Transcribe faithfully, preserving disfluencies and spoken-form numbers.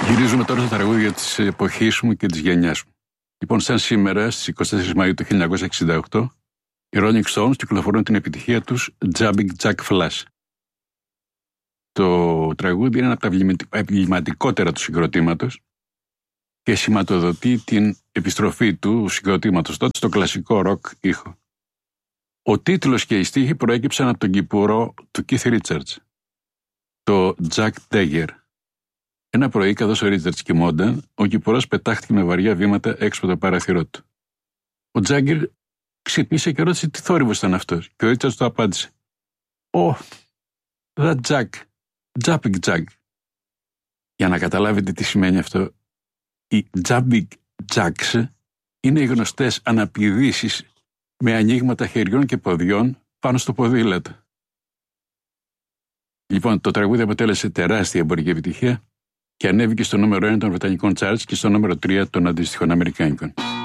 Γυρίζουμε τώρα στα τραγούδια της εποχής μου και της γενιάς μου. Λοιπόν, σαν σήμερα, στις εικοστή τέταρτη Μαΐου του χίλια εννιακόσια εξήντα οκτώ, οι Rolling Stones κυκλοφορούν την επιτυχία τους Jumping Jack Flash. Το τραγούδι είναι ένα από τα εμβληματικότερα του συγκροτήματος και σηματοδοτεί την επιστροφή του συγκροτήματος τότε στο κλασικό ροκ ήχο. Ο τίτλος και οι στίχοι προέκυψαν από τον κυπουρό του Keith Richards, το Jack Dagger. Ένα πρωί, καθώς ο Richards κοιμόνταν, ο κυπουρός πετάχτηκε με βαριά βήματα έξω από το παράθυρό του. Ο Jagger ξυπνήσε και ρώτησε τι θόρυβος ήταν αυτός, και ο Richards του απάντησε: «Oh, that Jack, Jumping Jack». Για να καταλάβετε τι σημαίνει αυτό, οι Jumping Jacks είναι οι γνωστές αναπηδήσεις με ανοίγματα χεριών και ποδιών πάνω στο ποδήλατο. Λοιπόν, το τραγούδι αποτέλεσε τεράστια εμπορική επιτυχία και ανέβηκε στο νούμερο ένα των βρετανικών charts και στο νούμερο τρία των αντίστοιχων αμερικάνικων.